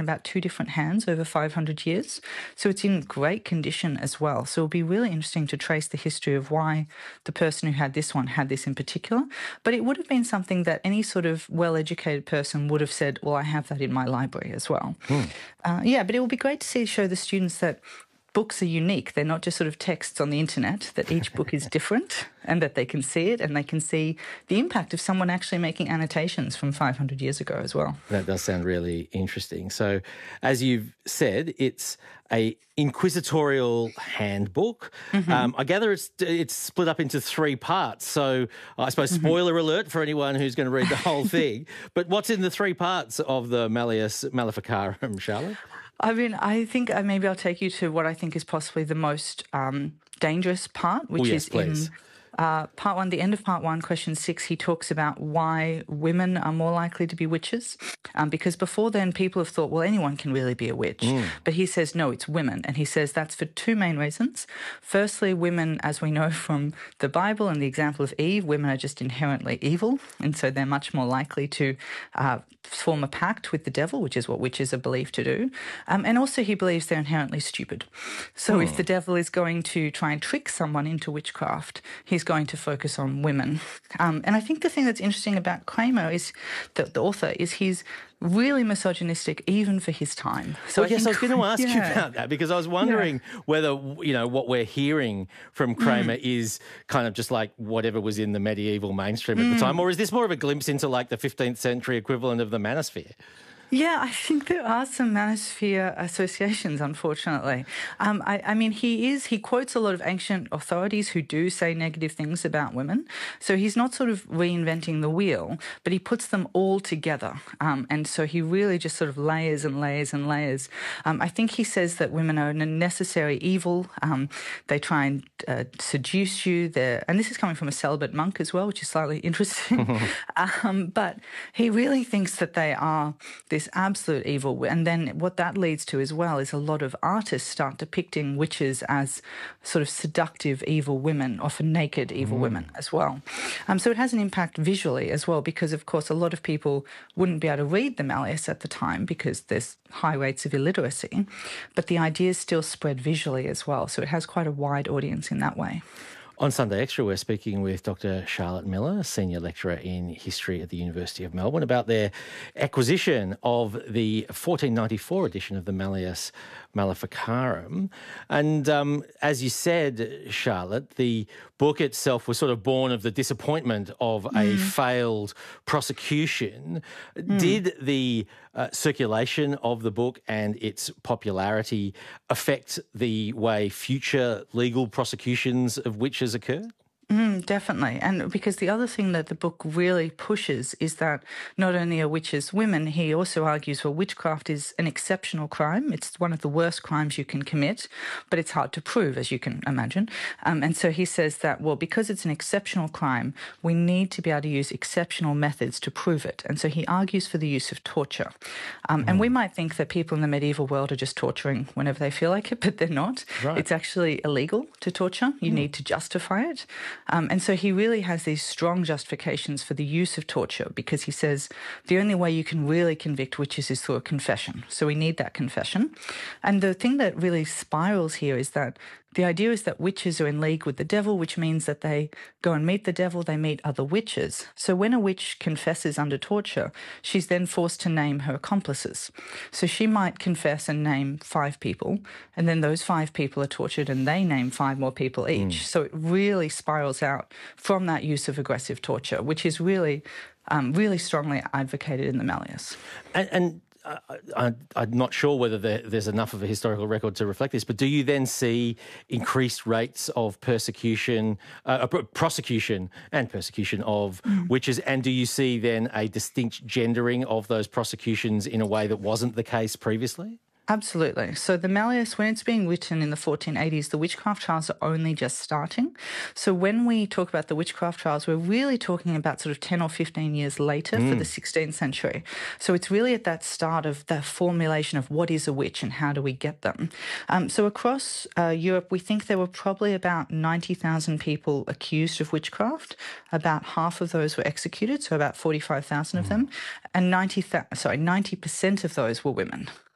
about 2 different hands over 500 years. So it's in great condition as well. So it'll be really interesting to trace the history of why the person who had this one had this in particular. But it would have been something that any sort of well-educated person would have said, well, I have that in my library as well. But it will be great to show the students that books are unique. They're not just sort of texts on the internet, that each book is different and that they can see it and they can see the impact of someone actually making annotations from 500 years ago as well. That does sound really interesting. So, as you've said, it's a inquisitorial handbook. I gather it's split up into 3 parts. So, I suppose spoiler alert for anyone who's going to read the whole thing. But what's in the 3 parts of the Malleus Maleficarum, Charlotte? I mean, I think maybe I'll take you to what I think is possibly the most dangerous part, which is please. in part 1, the end of part 1, question 6, he talks about why women are more likely to be witches. Because before then, people have thought, well, anyone can really be a witch. But he says, no, it's women. And he says that's for 2 main reasons. Firstly, women, as we know from the Bible and the example of Eve, women are just inherently evil. And so they're much more likely to form a pact with the devil, which is what witches are believed to do. And also he believes they're inherently stupid. So if the devil is going to try and trick someone into witchcraft, he's going to focus on women. And I think the thing that's interesting about Kramer is that the author is he's really misogynistic even for his time. So I was going to ask you about that because I was wondering whether, what we're hearing from Kramer is kind of just like whatever was in the medieval mainstream at the time, or is this more of a glimpse into like the 15th century equivalent of the manosphere? Yeah, I think there are some manosphere associations, unfortunately. I mean, he quotes a lot of ancient authorities who do say negative things about women. So he's not sort of reinventing the wheel, but he puts them all together. And so he really just sort of layers and layers and layers. I think he says that women are a necessary evil. They try and seduce you. And this is coming from a celibate monk as well, which is slightly interesting. But he really thinks that they are this absolute evil. And then what that leads to as well is a lot of artists start depicting witches as sort of seductive evil women, often naked evil women as well. So it has an impact visually as well because, of course, a lot of people wouldn't be able to read the Malleus at the time because there's high rates of illiteracy, but the ideas still spread visually as well. So it has quite a wide audience in that way. On Sunday Extra, we're speaking with Dr. Charlotte Miller, Senior Lecturer in History at the University of Melbourne, about their acquisition of the 1494 edition of the Malleus Maleficarum. And as you said, Charlotte, the book itself was sort of born of the disappointment of a failed prosecution. Did the circulation of the book and its popularity affect the way future legal prosecutions of witches occur? Definitely. And because the other thing that the book really pushes is that not only are witches women, he also argues, well, witchcraft is an exceptional crime. It's one of the worst crimes you can commit, but it's hard to prove, as you can imagine. And so he says that, well, because it's an exceptional crime, we need to be able to use exceptional methods to prove it. And so he argues for the use of torture. And we might think that people in the medieval world are just torturing whenever they feel like it, but they're not. Right. It's actually illegal to torture. You need to justify it. And so he really has these strong justifications for the use of torture because he says the only way you can really convict witches is through a confession. So we need that confession. And the thing that really spirals here is that the idea is that witches are in league with the devil, which means that they go and meet the devil, they meet other witches. So when a witch confesses under torture, she's then forced to name her accomplices. So she might confess and name 5 people, and then those 5 people are tortured and they name 5 more people each. So it really spirals out from that use of aggressive torture, which is really, really strongly advocated in the Malleus. And I'm not sure whether there's enough of a historical record to reflect this, but do you then see increased rates of prosecution and persecution of witches, and do you see then a distinct gendering of those prosecutions in a way that wasn't the case previously? Absolutely. So the Malleus, when it's being written in the 1480s, the witchcraft trials are only just starting. So when we talk about the witchcraft trials, we're really talking about sort of 10 or 15 years later for the 16th century. So it's really at that start of the formulation of what is a witch and how do we get them. So across Europe, we think there were probably about 90,000 people accused of witchcraft. About half of those were executed, so about 45,000 of them. And 90% of those were women.